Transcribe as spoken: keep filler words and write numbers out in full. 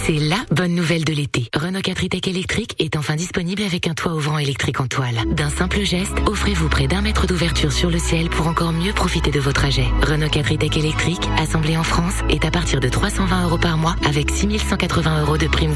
C'est la bonne nouvelle de l'été. Renault quatre e-Tech électrique est enfin disponible avec un toit ouvrant électrique en toile. D'un simple geste, offrez-vous près d'un mètre d'ouverture sur le ciel pour encore mieux profiter de vos trajets. Renault quatre e-Tech électrique, assemblé en France, est à partir de trois cent vingt euros par mois avec six mille cent quatre-vingts euros de prime